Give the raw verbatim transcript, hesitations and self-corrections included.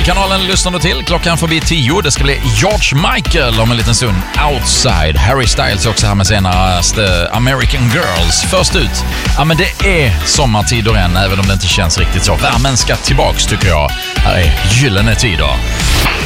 Musikalkanalen lyssnar du till. Klockan förbi tio. Det ska bli George Michael om en liten stund. Outside. Harry Styles också här med senaste American Girls. Först ut. Ja, men det är sommartider än, även om det inte känns riktigt så. Värmen ska tillbaks tycker jag. Här är gyllene tider.